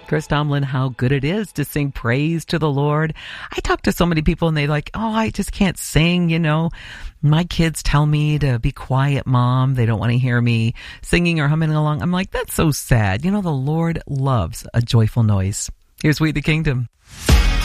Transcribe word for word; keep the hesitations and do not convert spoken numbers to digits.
Chris Tomlin, how good it is to sing praise to the Lord. I talk to so many people and they like, oh, I just can't sing, you know. My kids tell me to be quiet, Mom. They don't want to hear me singing or humming along. I'm like, that's so sad. You know, the Lord loves a joyful noise. Here's We the Kingdom.